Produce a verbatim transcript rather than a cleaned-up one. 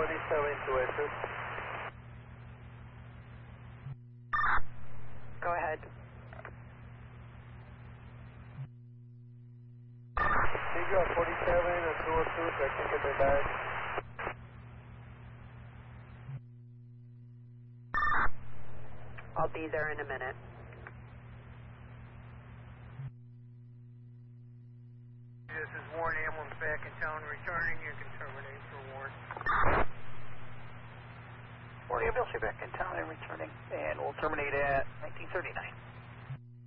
forty-seven to exit. Go ahead. Figure forty-seven and two oh two, so I can get the back. I'll be there in a minute. This is Warren Ambulance back in town returning. You can terminate for Warren. Warren Ambulance back in town and returning, and we'll terminate at nineteen thirty-nine.